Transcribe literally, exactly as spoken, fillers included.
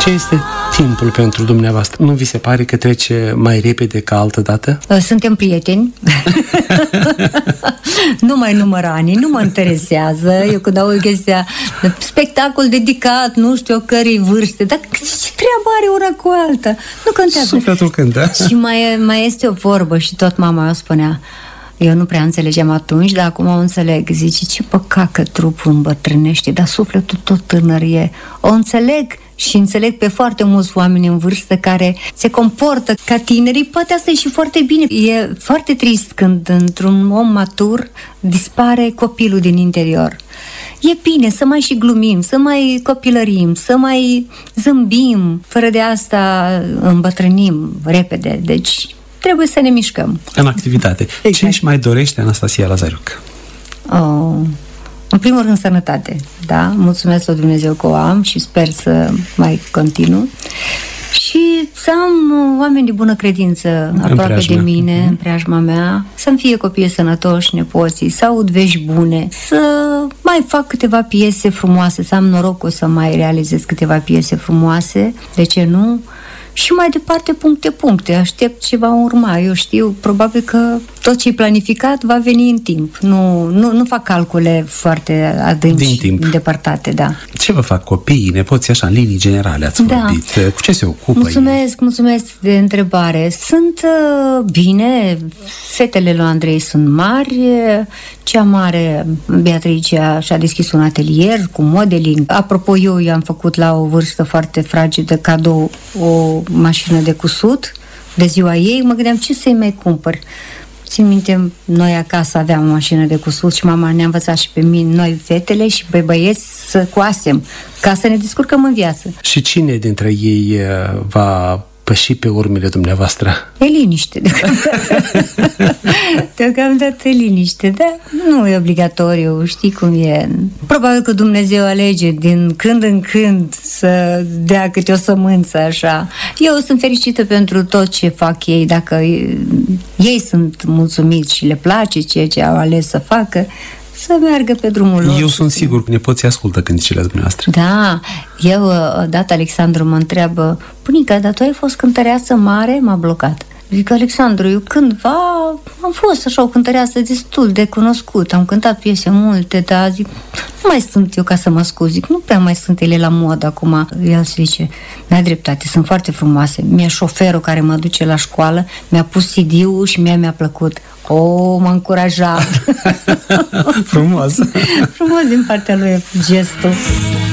Ce este timpul pentru dumneavoastră? Nu vi se pare că trece mai repede ca altă dată? Suntem prieteni. Nu mai număr anii, nu mă interesează. Eu când aud chestia, spectacol dedicat, nu știu cărei vârste, dar ce treabă are una cu alta? Nu contează. Sufletul cântă. Și mai, mai este o vorbă și tot mama o spunea. Eu nu prea înțelegeam atunci, dar acum o înțeleg. Zice, ce păcat că trupul îmbătrânește, dar sufletul tot tânăr e. O înțeleg și înțeleg pe foarte mulți oameni în vârstă care se comportă ca tinerii. Poate asta e și foarte bine. E foarte trist când într-un om matur dispare copilul din interior. E bine să mai și glumim, să mai copilărim, să mai zâmbim. Fără de asta îmbătrânim repede. Deci trebuie să ne mișcăm. În activitate. Exact. Ce își mai dorește Anastasia Lazariuc? Oh, în primul rând sănătate. Da? Mulțumesc lui Dumnezeu că o am și sper să mai continu. Și să am oameni de bună credință aproape de mine, în preajma mea, să-mi fie copii sănătoși, nepoții, să aud vești bune, să mai fac câteva piese frumoase, să am norocul să mai realizez câteva piese frumoase, de ce nu? Și mai departe, puncte, puncte. Aștept ce va urma. Eu știu, probabil că tot ce e planificat va veni în timp. Nu, nu, nu fac calcule foarte adânci, îndepărtate, da. Ce vă fac copiii, nepoții, așa, în linii generale ați da. vorbit? Cu ce se ocupă? Mulțumesc, ei? mulțumesc de întrebare. Sunt uh, bine, fetele lui Andrei sunt mari, cea mare, Beatrice, și-a deschis un atelier cu modeling. Apropo, eu i-am făcut la o vârstă foarte fragedă cadou o mașină de cusut de ziua ei. Mă gândeam ce să-i mai cumpăr. Țin minte, noi acasă aveam o mașină de cusut și mama ne-a învățat și pe mine, noi fetele și pe băieți, să coasem ca să ne descurcăm în viață. Și cine dintre ei va păși pe urmele dumneavoastră? E liniște, deocamdată. Deocamdată e liniște, dar nu e obligatoriu, știi cum e. Probabil că Dumnezeu alege din când în când să dea câte o sămânță așa. Eu sunt fericită pentru tot ce fac ei, dacă ei sunt mulțumiți și le place ceea ce au ales să facă, să meargă pe drumul lor. Eu sunt sigur că nepoții ascultă cântecele dumneavoastră. Da, eu odată Alexandru mă întreabă, bunica, dar tu ai fost cântăreasă mare? M-a blocat. Zic, Alexandru, eu cândva am fost așa o cântăreasă destul de cunoscut, am cântat piese multe, dar zic, nu mai sunt eu ca să mă scuz, zic, nu prea mai sunt ele la mod acum. El se zice, n-ai dreptate, sunt foarte frumoase. Mie șoferul care mă duce la școală mi-a pus C D-ul și mie mi-a plăcut. O, m-a încurajat. Frumos. Frumos din partea lui gestul.